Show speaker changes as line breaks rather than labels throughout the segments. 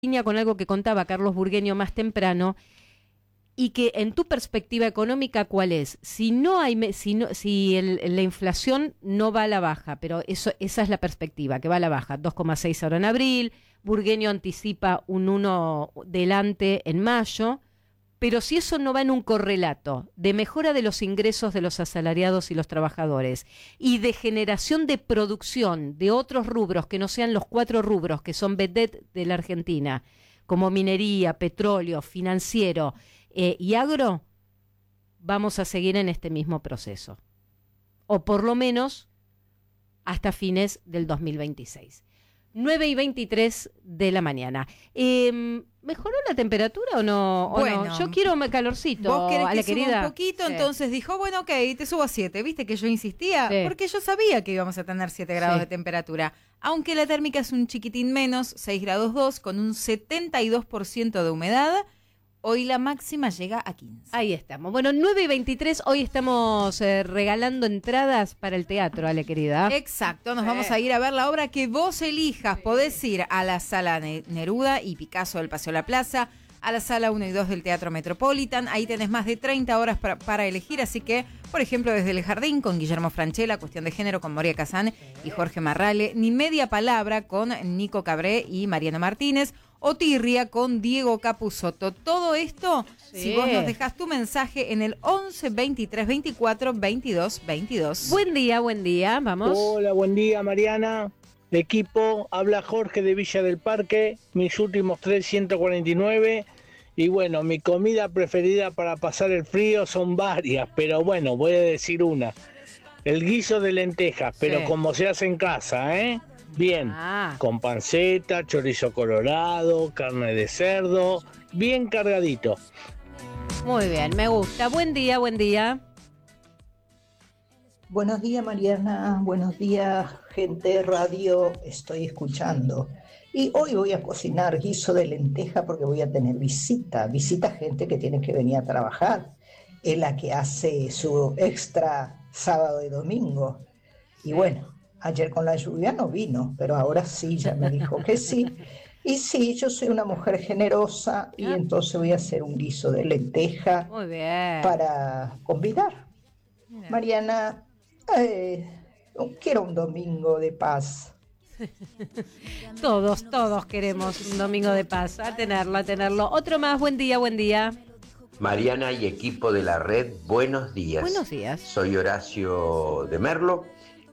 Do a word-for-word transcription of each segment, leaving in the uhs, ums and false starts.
línea con algo que contaba Carlos Burgueño más temprano, y que en tu perspectiva económica, ¿cuál es? Si no hay, si, no, si el, la inflación no va a la baja, pero eso, esa es la perspectiva, que va a la baja, dos coma seis ahora en abril, Burgueño anticipa un uno delante en mayo, pero si eso no va en un correlato de mejora de los ingresos de los asalariados y los trabajadores y de generación de producción de otros rubros que no sean los cuatro rubros que son vedette de la Argentina, como minería, petróleo, financiero eh, y agro, vamos a seguir en este mismo proceso. O por lo menos hasta fines del dos mil veintiséis. nueve y veintitrés de la mañana. Eh, ¿Mejoró la temperatura o no? ¿O
bueno,
no? Yo quiero calorcito.
Vos querés
a
que
la
suba
querida.
un poquito,
Sí.
Entonces dijo, bueno, ok, te subo a siete. ¿Viste que yo insistía?
Sí.
Porque yo sabía que íbamos a tener siete grados
Sí.
de temperatura. Aunque la térmica es un chiquitín menos, seis grados dos, con un setenta y dos por ciento de humedad. Hoy la máxima llega a quince.
Ahí estamos. Bueno, nueve y veintitrés, hoy estamos eh, regalando entradas para el teatro, Ale querida.
Exacto, nos
Sí.
vamos a ir a ver la obra que vos elijas. Podés ir a la Sala Ne- Neruda y Picasso del Paseo La Plaza, a la Sala uno y dos del Teatro Metropolitan. Ahí tenés más de treinta horas para, para elegir, así que, por ejemplo, desde El Jardín con Guillermo Francella, Cuestión de Género con Moria Kazán y Jorge Marrale, Ni Media Palabra con Nico Cabré y Mariana Martínez, o Tirria con Diego Capusotto. Todo esto,
Sí.
si vos nos dejás tu mensaje en el once veintitrés veinticuatro veintidós veintidós.
Buen día, buen día, vamos.
Hola, buen día Mariana, equipo, habla Jorge de Villa del Parque, mis últimos tres ciento cuarenta y nueve y bueno, mi comida preferida para pasar el frío son varias, pero bueno, voy a decir una, el guiso de lentejas, pero
Sí.
como se hace en casa, ¿eh? Bien,
Ah.
con panceta, chorizo colorado, carne de cerdo, bien cargadito.
Muy bien, me gusta. Buen día, buen día.
Buenos días Mariana, buenos días gente de radio, estoy escuchando. Y hoy voy a cocinar guiso de lenteja porque voy a tener visita, visita gente que tiene que venir a trabajar. Es la que hace su extra sábado y domingo. Y bueno, ayer con la lluvia no vino, pero ahora sí, ya me dijo que sí. Y sí, yo soy una mujer generosa y entonces voy a hacer un guiso de lenteja
Muy bien.
para convidar. Mariana, eh, quiero un domingo de paz.
Todos, todos queremos un domingo de paz. A tenerlo, a tenerlo. Otro más, buen día, buen día.
Mariana y equipo de la red, buenos días.
Buenos días.
Soy Horacio de Merlo,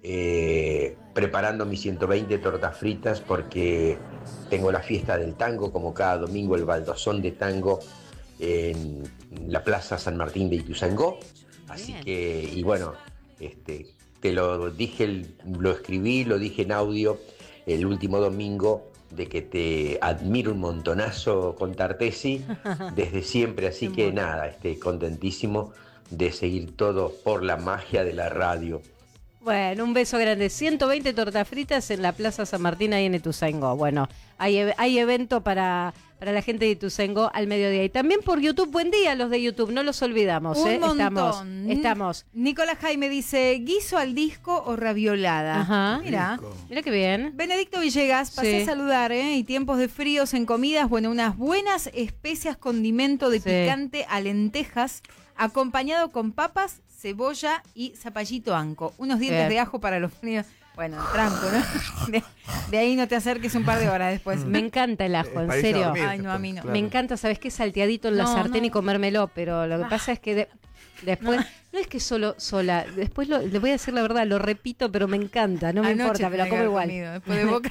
eh, preparando mis ciento veinte tortas fritas porque tengo la fiesta del tango, como cada domingo el baldosón de tango en la Plaza San Martín de Ituzaingó. Así
Bien.
que, y bueno, este, te lo dije, lo escribí, lo dije en audio el último domingo, de que te admiro un montonazo con Tartesi desde siempre, así que nada, este, contentísimo de seguir todo por la magia de la radio.
Bueno, un beso grande. ciento veinte tortas fritas en la Plaza San Martín, ahí en Ituzaingó. Bueno, hay, hay evento para, para la gente de Ituzaingó al mediodía. Y también por YouTube. Buen día los de YouTube, no los olvidamos.
Un
¿eh?
montón.
Estamos, estamos.
Nicolás Jaime dice, guiso al disco o raviolada.
Ajá.
Mira.
Mira qué bien.
Benedicto Villegas, pasé
Sí.
a saludar, ¿eh? Y tiempos de fríos en comidas, bueno, unas buenas especias, condimento de
Sí.
picante a lentejas, acompañado con papas, cebolla y zapallito anco. Unos dientes
Bien.
de ajo para los fríos. Bueno, tranco, ¿no? De, de ahí no te acerques un par de horas después.
Me encanta el ajo, en
Para irse a
serio.
dormir,
Ay, no, a mí no.
claro.
Me encanta, ¿sabes qué? Salteadito en la
No,
sartén
no.
y comérmelo, pero lo que pasa es que de- después, no. es que solo sola, después lo, le voy a decir la verdad, lo repito, pero me encanta, no me
Anoche
importa, me
tenía
lo
que
como
haber
igual.
comido, después de Boca.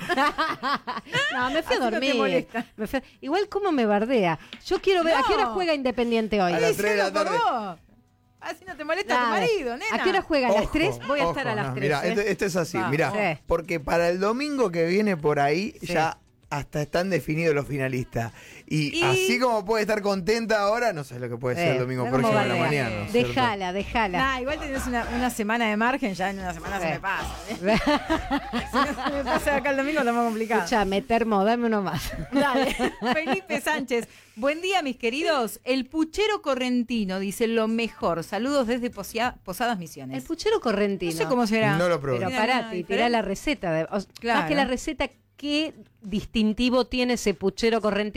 No, me fui a
Así no te
dormir.
molesta.
Me fui a- igual cómo me bardea. Yo quiero ver, ¿a qué hora
No.
juega Independiente hoy?
A las tres de la
Hacelo por
tarde.
vos. Así no te molesta tu
Dale.
marido, nena.
¿A qué hora juega? ¿A las
Ojo,
tres? Voy a
ojo,
estar a las
no,
tres.
Mirá,
¿eh?
esto, esto es así,
Vamos.
mirá,
Sí.
porque para el domingo que viene por ahí
Sí.
ya hasta están definidos los finalistas. Y,
Y-
así como puede estar contenta ahora, no sé lo que puede ser
Eh,
el domingo
mirá cómo
próximo de la
bardea.
mañana. ¿no es cierto?
Dejala, dejala.
Nah, igual tenés una, una semana de margen, ya en una semana se
Sí.
me pasa. ¿eh? Si no se me pasa acá el domingo, lo más complicado.
Escuchame, termo, dame uno más.
Dale. Felipe Sánchez. Buen día, mis queridos. El puchero correntino dice lo mejor. Saludos desde Posia- Posadas Misiones.
El puchero correntino.
No sé cómo será.
No lo probé.
Pero
Mira,
pará,
mira,
te
diferente.
tirá la receta. De, o-
Claro.
Más que la receta, qué distintivo tiene ese puchero correntino